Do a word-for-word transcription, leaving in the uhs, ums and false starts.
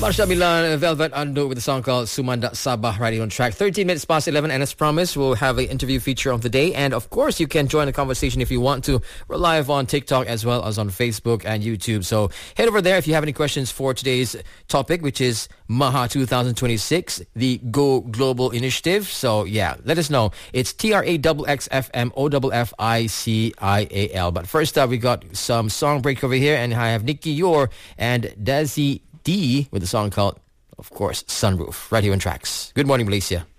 Marsha Milan, Velvet Undo with a song called Sumanda Sabah, right on track. thirteen minutes past eleven, and as promised, we'll have an interview feature of the day. And of course, you can join the conversation if you want to. We're live on TikTok as well as on Facebook and YouTube. So head over there if you have any questions for today's topic, which is Maha twenty twenty-six, the Go Global Initiative. So yeah, let us know. It's T R A X X F M O F F I C I A L. But first up, we got some song break over here, and I have Nikki Yor and Dazzy D with a song called, of course, Sunroof, right here on Tracks. Good morning, Malaysia.